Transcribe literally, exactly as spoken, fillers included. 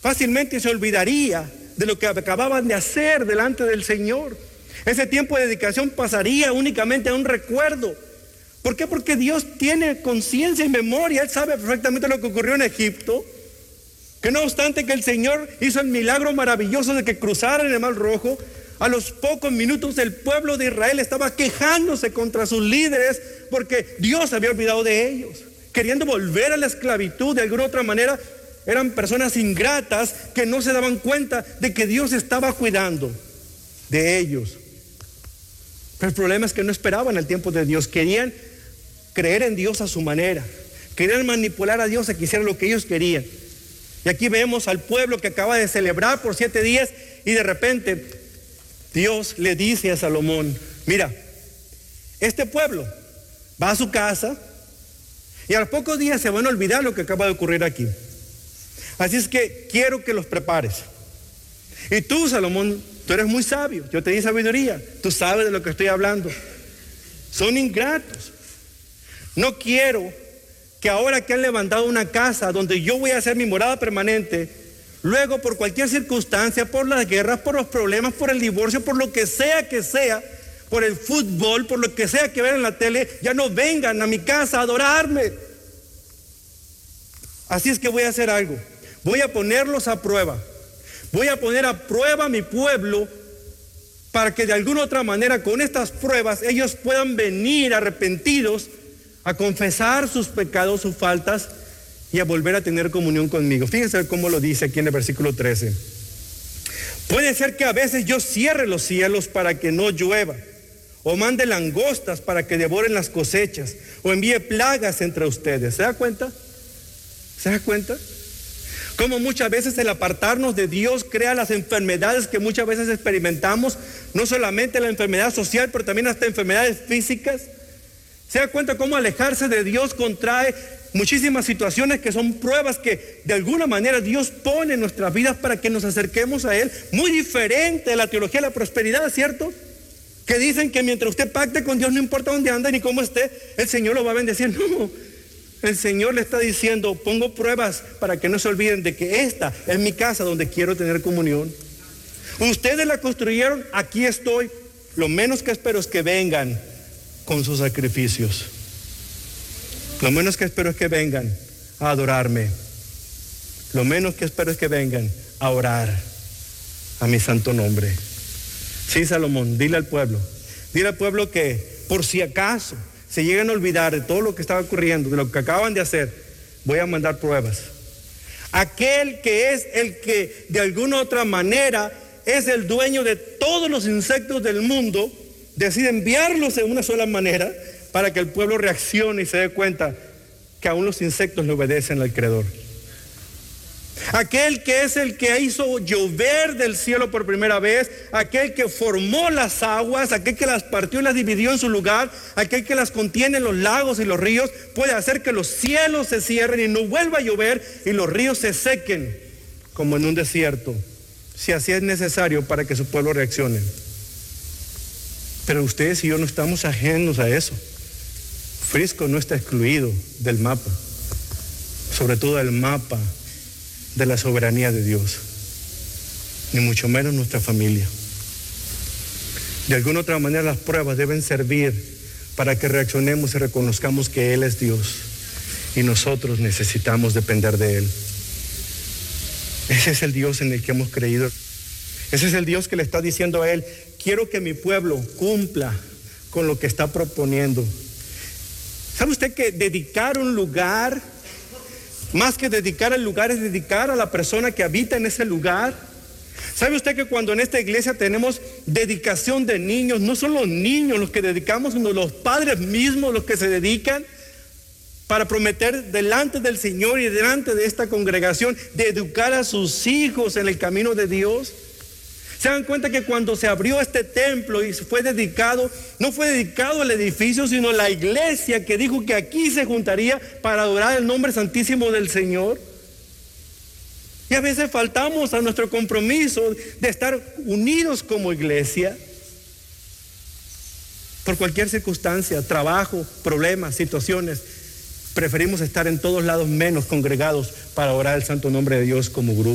fácilmente se olvidaría de lo que acababan de hacer delante del Señor. Ese tiempo de dedicación pasaría únicamente a un recuerdo. ¿Por qué? Porque Dios tiene conciencia y memoria. Él sabe perfectamente lo que ocurrió en Egipto. Que no obstante que el Señor hizo el milagro maravilloso de que cruzaran el Mar Rojo, a los pocos minutos el pueblo de Israel estaba quejándose contra sus líderes porque Dios había olvidado de ellos, queriendo volver a la esclavitud de alguna otra manera. Eran personas ingratas que no se daban cuenta de que Dios estaba cuidando de ellos. Pero el problema es que no esperaban el tiempo de Dios. Querían creer en Dios a su manera. Querían manipular a Dios a que hiciera lo que ellos querían. Y aquí vemos al pueblo que acaba de celebrar por siete días y de repente Dios le dice a Salomón: mira, este pueblo va a su casa y a los pocos días se van a olvidar lo que acaba de ocurrir aquí. Así es que quiero que los prepares. Y tú, Salomón, tú eres muy sabio, yo te di sabiduría, tú sabes de lo que estoy hablando. Son ingratos. No quiero que ahora que han levantado una casa donde yo voy a hacer mi morada permanente, luego por cualquier circunstancia, por las guerras, por los problemas, por el divorcio, por lo que sea que sea, por el fútbol, por lo que sea que vean en la tele, ya no vengan a mi casa a adorarme. Así es que voy a hacer algo. Voy a ponerlos a prueba. Voy a poner a prueba a mi pueblo para que de alguna otra manera con estas pruebas ellos puedan venir arrepentidos a confesar sus pecados, sus faltas y a volver a tener comunión conmigo. Fíjense cómo lo dice aquí en el versículo trece. Puede ser que a veces yo cierre los cielos para que no llueva, o mande langostas para que devoren las cosechas, o envíe plagas entre ustedes. ¿Se da cuenta? ¿Se da cuenta? Como muchas veces el apartarnos de Dios crea las enfermedades que muchas veces experimentamos, no solamente la enfermedad social, pero también hasta enfermedades físicas. ¿Se da cuenta cómo alejarse de Dios contrae muchísimas situaciones que son pruebas que de alguna manera Dios pone en nuestras vidas para que nos acerquemos a Él? Muy diferente de la teología de la prosperidad, ¿cierto? Que dicen que mientras usted pacte con Dios, no importa dónde anda ni cómo esté, el Señor lo va a bendecir. No, el Señor le está diciendo: pongo pruebas para que no se olviden de que esta es mi casa donde quiero tener comunión. Ustedes la construyeron, aquí estoy. Lo menos que espero es que vengan con sus sacrificios. Lo menos que espero es que vengan a adorarme. Lo menos que espero es que vengan a orar a mi santo nombre. Sí, Salomón, dile al pueblo, dile al pueblo que por si acaso se llegan a olvidar de todo lo que estaba ocurriendo, de lo que acaban de hacer, voy a mandar pruebas. Aquel que es el que de alguna otra manera es el dueño de todos los insectos del mundo, decide enviarlos de una sola manera para que el pueblo reaccione y se dé cuenta que aún los insectos le obedecen al Creador. Aquel que es el que hizo llover del cielo por primera vez, aquel que formó las aguas, aquel que las partió y las dividió en su lugar, aquel que las contiene en los lagos y los ríos, puede hacer que los cielos se cierren y no vuelva a llover y los ríos se sequen como en un desierto, si así es necesario para que su pueblo reaccione. Pero ustedes y yo no estamos ajenos a eso. Frisco no está excluido del mapa, sobre todo del mapa de la soberanía de Dios, ni mucho menos nuestra familia. De alguna otra manera las pruebas deben servir para que reaccionemos y reconozcamos que Él es Dios y nosotros necesitamos depender de Él. Ese es el Dios en el que hemos creído. Ese es el Dios que le está diciendo a Él: quiero que mi pueblo cumpla con lo que está proponiendo. ¿Sabe usted que dedicar un lugar, más que dedicar el lugar, es dedicar a la persona que habita en ese lugar? ¿Sabe usted que cuando en esta iglesia tenemos dedicación de niños, no son los niños los que dedicamos, sino los padres mismos los que se dedican para prometer delante del Señor y delante de esta congregación de educar a sus hijos en el camino de Dios? Se dan cuenta que cuando se abrió este templo y fue dedicado, no fue dedicado al edificio, sino a la iglesia que dijo que aquí se juntaría para adorar el nombre santísimo del Señor. Y a veces faltamos a nuestro compromiso de estar unidos como iglesia. Por cualquier circunstancia, trabajo, problemas, situaciones, preferimos estar en todos lados menos congregados para orar el santo nombre de Dios como grupo.